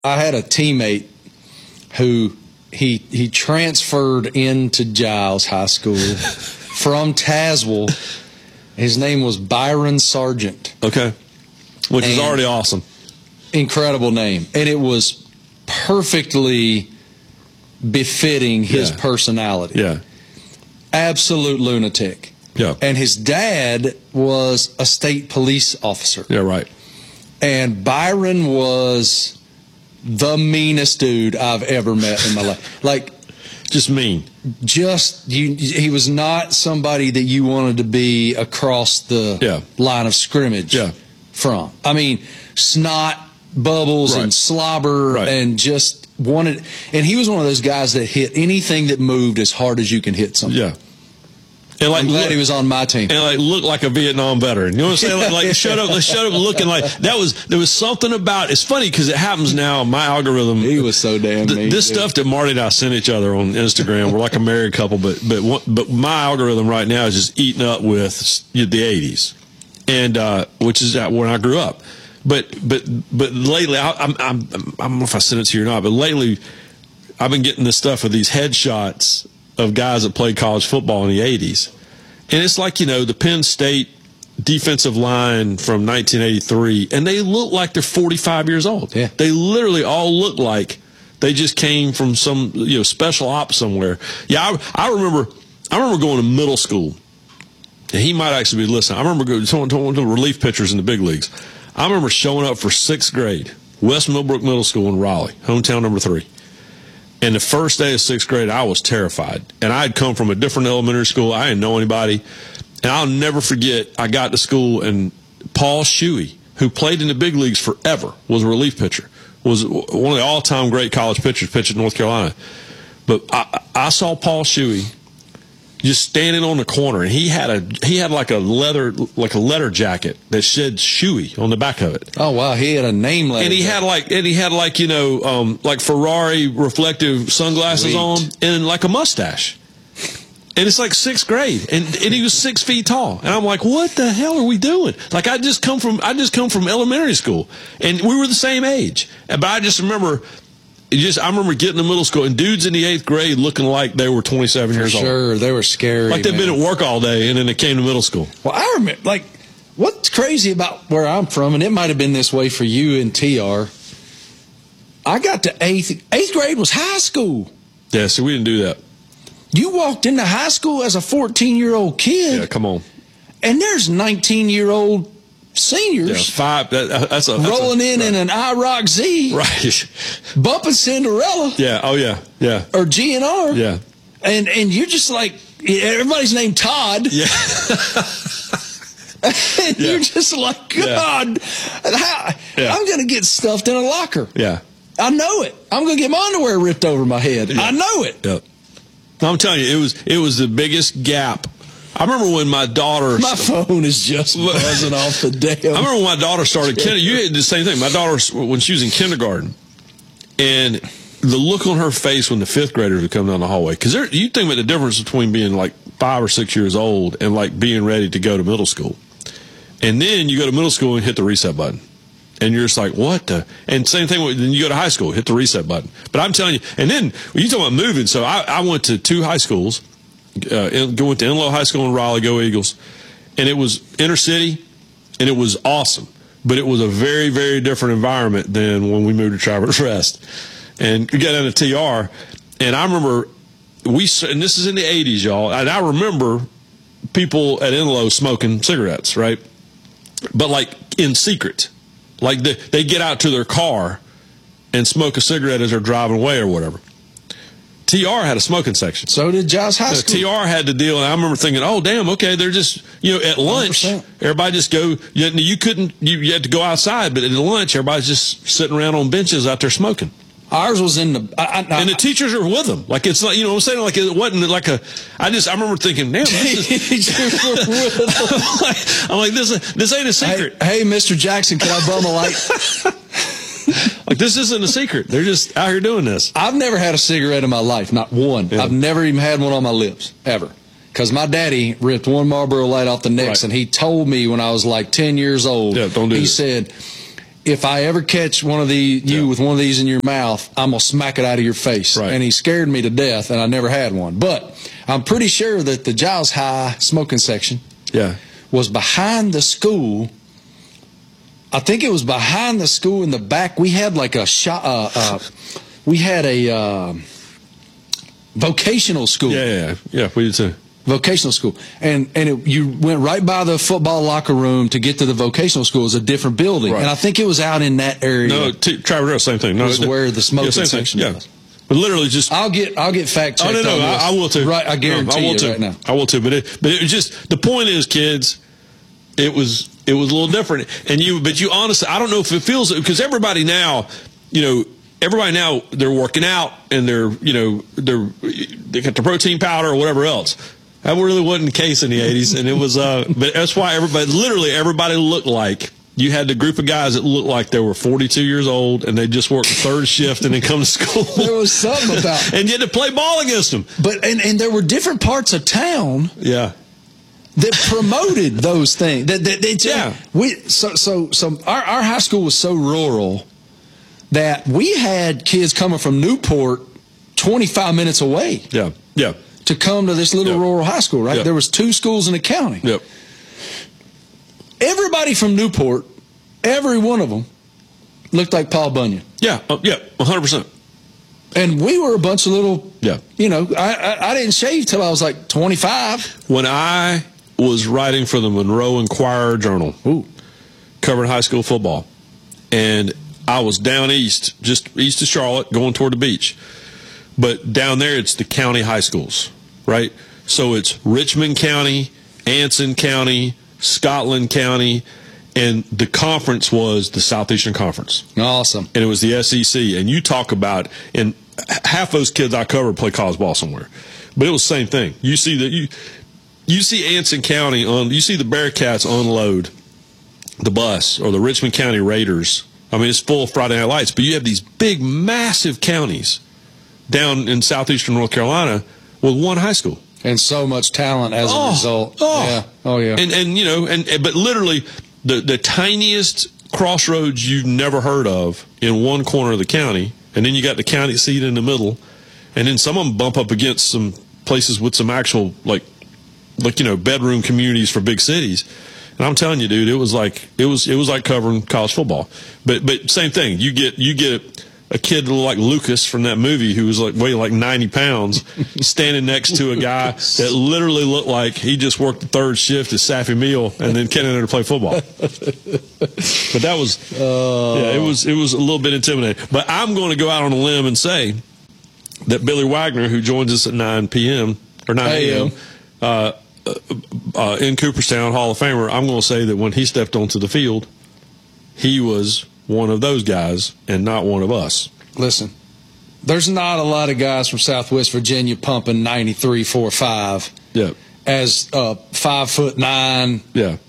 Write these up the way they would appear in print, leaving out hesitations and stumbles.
I had a teammate who he transferred into Giles High School from Tazewell. His name was Byron Sargent. Okay. Which is already awesome. Incredible name. And it was perfectly befitting his personality. Yeah. Absolute lunatic. Yeah. And his dad was a state police officer. Yeah, right. And Byron was the meanest dude I've ever met in my life. Like, just mean. He was not somebody that you wanted to be across the line of scrimmage from. I mean, snot, bubbles, and slobber, and just wanted. And he was one of those guys that hit anything that moved as hard as you can hit something. Yeah. And like, I'm glad he was on my team. And like looked like a Vietnam veteran. You know what I'm saying? Like shut up looking like there was something about. It's funny because it happens now. My algorithm. He was so damn mean. This stuff that Marty and I send each other on Instagram. We're like a married couple, but my algorithm right now is just eating up with the 80s, and which is when I grew up. But lately, I don't know if I sent it to you or not. But lately, I've been getting this stuff with these headshots of guys that played college football in the 80s. And it's like, the Penn State defensive line from 1983, and they look like they're 45 years old. Yeah. They literally all look like they just came from some, special ops somewhere. Yeah, I remember going to middle school, and he might actually be listening. I remember going to relief pitchers in the big leagues. I remember showing up for 6th grade, West Millbrook Middle School in Raleigh, hometown number 3. And the first day of 6th grade, I was terrified. And I had come from a different elementary school. I didn't know anybody. And I'll never forget, I got to school, and Paul Shuey, who played in the big leagues forever, was a relief pitcher, was one of the all-time great college pitchers, pitched in North Carolina. But I saw Paul Shuey just standing on the corner, and he had like a leather jacket that said Shuey on the back of it. Oh wow, he had a name letter. And he had like Ferrari reflective sunglasses on and like a mustache. And it's like 6th grade, and he was 6 feet tall, and I'm like, what the hell are we doing? Like I just come from elementary school, and we were the same age. But I just remember. I remember getting to middle school and dudes in the 8th grade looking like they were 27 years old. Sure, they were scary. Like they'd been at work all day and then they came to middle school. Well, I remember, like, what's crazy about where I'm from, and it might have been this way for you and TR, I got to 8th grade was high school. Yeah, so we didn't do that. You walked into high school as a 14-year-old kid. Yeah, come on. And there's 19-year-old seniors rolling in an IROC Z, right? Bumping Cinderella, or GNR, yeah. And you're just like, everybody's named Todd, yeah. And you're just like, God, I'm gonna get stuffed in a locker. Yeah, I know it. I'm gonna get my underwear ripped over my head. Yeah. I know it. Yeah. I'm telling you, it was the biggest gap. I remember when my daughter... My phone is just buzzing off the damn... I remember when my daughter started... You had the same thing. My daughter, when she was in kindergarten, and the look on her face when the 5th graders would come down the hallway. Because you think about the difference between being like 5 or 6 years old and like being ready to go to middle school. And then you go to middle school and hit the reset button. And you're just like, what the... And same thing, then you go to high school, hit the reset button. But I'm telling you... And then, when you talk about moving, so I went to 2 high schools... went to Enloe High School in Raleigh, go Eagles, and it was inner city, and it was awesome, but it was a very, very different environment than when we moved to Traverse Rest. And we got into TR, and I remember and this is in the 80s, y'all, and I remember people at Enloe smoking cigarettes, right? But like in secret, like they get out to their car and smoke a cigarette as they're driving away or whatever. TR had a smoking section. So did Giles High School. TR had to deal, and I remember thinking, oh, damn, okay, they're just, at lunch, 100%. Everybody just go, you had to go outside, but at lunch, everybody's just sitting around on benches out there smoking. Ours was in the... and the teachers are with them. Like, it's like, what I'm saying? Like, it wasn't like I remember thinking, damn, I'm like, this ain't a secret. Hey, Mr. Jackson, can I bum a light? Like, this isn't a secret. They're just out here doing this. I've never had a cigarette in my life, not one. Yeah. I've never even had one on my lips, ever. Because my daddy ripped one Marlboro Light off the necks, and he told me when I was like 10 years old, don't do he said, if I ever catch one of you with one of these in your mouth, I'm going to smack it out of your face. Right. And he scared me to death, and I never had one. But I'm pretty sure that the Giles High smoking section was behind the school. I think it was behind the school in the back. We had like a we had a vocational school. Yeah, we did too. Vocational school, and you went right by the football locker room to get to the vocational school. It was a different building, and I think it was out in that area. No, Travis, same thing. No, was where the smoking section was. But literally, just I'll get fact checked. Oh no, I will too. Right, I guarantee you right now. I will too. But it was just the point is, kids, it was a little different. And you honestly, I don't know if it feels because everybody now, they're working out and they got the protein powder or whatever else. That really wasn't the case in the 80s, and it was. But that's why everybody looked like. You had the group of guys that looked like they were 42 years old and they just worked the third shift and then come to school. There was something about and you had to play ball against them. But and there were different parts of town. Yeah. That promoted those things. So our high school was so rural that we had kids coming from Newport 25 minutes away. Yeah. To come to this little rural high school, right? There was 2 schools in the county. Yep. Everybody from Newport, every one of them, looked like Paul Bunyan. Yeah, 100%. And we were a bunch of little, I didn't shave till I was like 25. When I was writing for the Monroe Inquirer Journal, covering high school football, and I was down east, just east of Charlotte, going toward the beach. But down there, it's the county high schools, right? So it's Richmond County, Anson County, Scotland County, and the conference was the Southeastern Conference. Awesome. And it was the SEC. And you talk about, and half those kids I covered play college ball somewhere. But it was the same thing. You see you see Anson County you see the Bearcats unload the bus, or the Richmond County Raiders. I mean, it's full of Friday Night Lights, but you have these big, massive counties down in southeastern North Carolina with one high school. And so much talent as a result. Yeah. Oh, yeah. But literally the tiniest crossroads you've never heard of in one corner of the county, and then you got the county seat in the middle, and then some of them bump up against some places with some actual like bedroom communities for big cities. And I'm telling you, dude, it was like covering college football. But same thing. You get a kid like Lucas from that movie who was weighed like 90 pounds standing next to a guy that literally looked like he just worked the third shift at Saffy Meal and then came in there to play football. But that was, it was a little bit intimidating. But I'm going to go out on a limb and say that Billy Wagner, who joins us at 9 p.m. or 9 a.m., in Cooperstown, Hall of Famer, I'm going to say that when he stepped onto the field, he was one of those guys and not one of us. Listen, there's not a lot of guys from Southwest Virginia pumping 93.45 as a 5'9",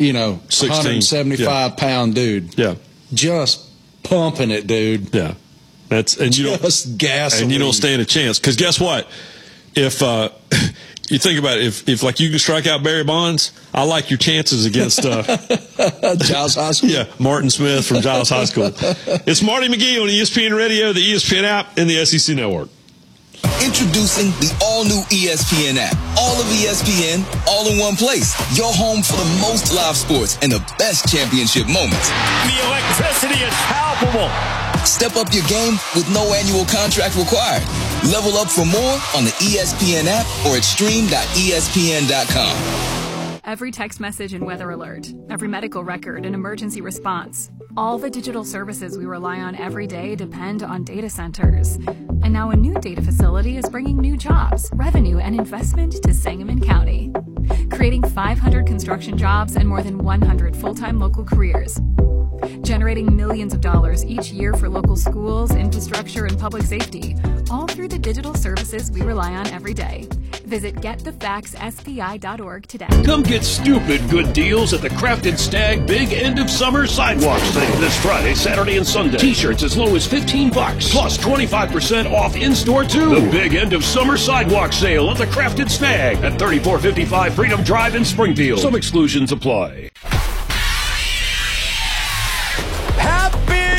175-pound dude. Yeah, just pumping it, dude. Yeah, gasoline. And you don't stand a chance because guess what? If you think about it, if like you can strike out Barry Bonds, I like your chances against Giles High School. Yeah, Martin Smith from Giles High School. It's Marty McGee on ESPN Radio, the ESPN app, and the SEC Network. Introducing the all-new ESPN app. All of ESPN, all in one place. Your home for the most live sports and the best championship moments. The electricity is palpable. Step up your game with no annual contract required. Level up for more on the ESPN app or at stream.espn.com. Every text message and weather alert, every medical record and emergency response. All the digital services we rely on every day depend on data centers. And now a new data facility is bringing new jobs, revenue, and investment to Sangamon County, creating 500 construction jobs and more than 100 full-time local careers, generating millions of dollars each year for local schools, infrastructure, and public safety, all through the digital services we rely on every day. Visit getthefaxspi.org today. Come get stupid good deals at the Crafted Stag Big End of Summer Sidewalk Sale this Friday, Saturday, and Sunday. T-shirts as low as $15, plus 25% off in-store too. The Big End of Summer Sidewalk Sale at the Crafted Stag at 3455 Freedom Drive in Springfield. Some exclusions apply. Happy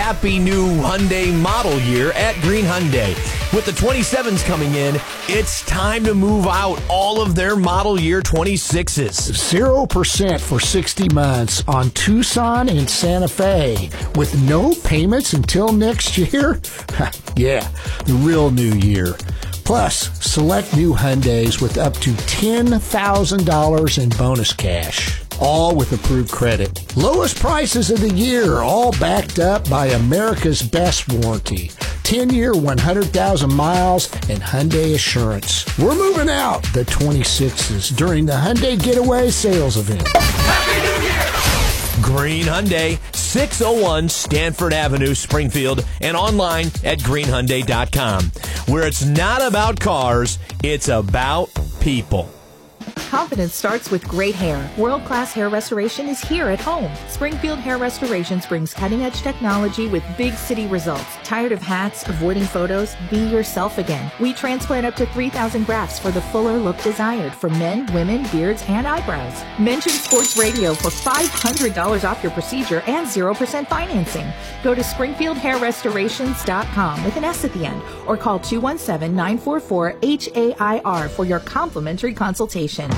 happy new Hyundai model year at Green Hyundai. With the 27s coming in, it's time to move out all of their model year 26s. 0% for 60 months on Tucson and Santa Fe with no payments until next year? Yeah, the real new year. Plus, select new Hyundais with up to $10,000 in bonus cash. All with approved credit. Lowest prices of the year, all backed up by America's best warranty. 10-year, 100,000 miles, and Hyundai Assurance. We're moving out the 26s during the Hyundai Getaway Sales Event. Happy New Year! Green Hyundai, 601 Stanford Avenue, Springfield, and online at greenhyundai.com, where it's not about cars, it's about people. Confidence starts with great hair. World-class hair restoration is here at home. Springfield Hair Restorations brings cutting-edge technology with big city results. Tired of hats, avoiding photos? Be yourself again. We transplant up to 3,000 grafts for the fuller look desired for men, women, beards, and eyebrows. Mention Sports Radio for $500 off your procedure and 0% financing. Go to SpringfieldHairRestorations.com with an S at the end, or call 217-944-HAIR for your complimentary consultation.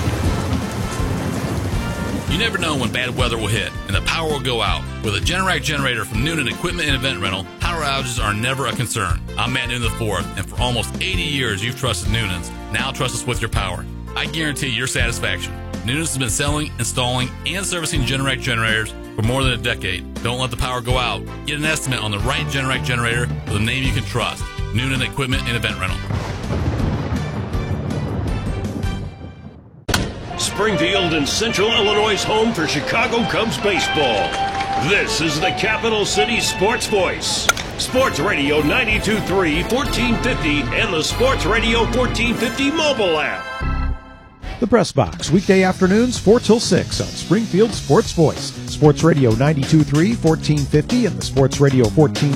You never know when bad weather will hit and the power will go out. With a Generac generator from Noonan Equipment and Event Rental, power outages are never a concern. I'm Matt Noonan IV, and for almost 80 years you've trusted Noonan's. Now trust us with your power. I guarantee your satisfaction. Noonan's has been selling, installing, and servicing Generac generators for more than a decade. Don't let the power go out. Get an estimate on the right Generac generator with a name you can trust. Noonan Equipment and Event Rental. Springfield and Central Illinois' home for Chicago Cubs baseball. This is the Capital City Sports Voice. Sports Radio 92.3, 1450, and the Sports Radio 1450 mobile app. The Press Box, weekday afternoons 4 till 6 on Springfield Sports Voice. Sports Radio 92.3, 1450, and the Sports Radio 1450